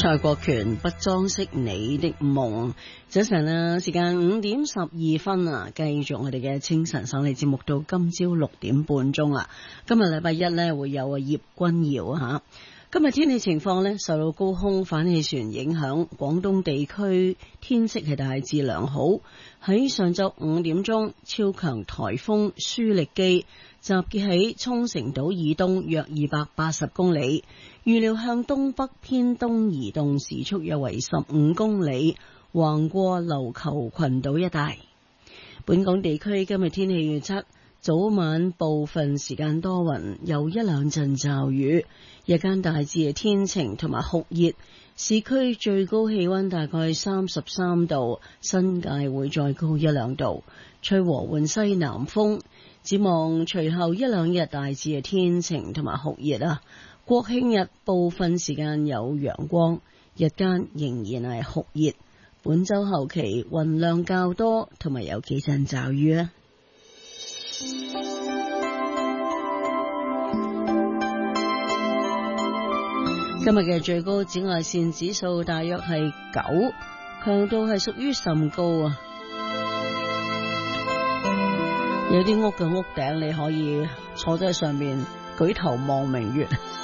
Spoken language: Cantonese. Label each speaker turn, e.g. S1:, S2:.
S1: 蔡國權不裝飾你的夢。早晨啊，時間5:12啊，繼續我哋嘅清晨省理節目到今朝6點半鐘啊。今日禮拜一呢，會有葉君堯吓。今日天氣情況呢，受到高空反氣旋影響，廣東地區天色係大致良好。喺上晝5點鐘，超強颱風舒力基集結喺沖繩島以東約280公里，預料向東北偏東移動，時速約為15公里，橫過琉球群島一帶。本港地區今日天氣預測，早晚部分時間多雲，有一兩陣驟雨，日間大致嘅天晴同埋酷熱，市區最高氣溫大概33度，新界會再高一兩度，吹和緩西南風。展望隨後一兩日大致嘅天晴同埋酷熱啊，國慶日部分時間有陽光，日間仍然係酷熱。本周後期雲量較多，同埋有幾陣驟雨啊。今日嘅最高紫外線指數大約係9，強度係屬於甚高啊。有啲屋嘅屋頂你可以坐喺上面舉頭望明月。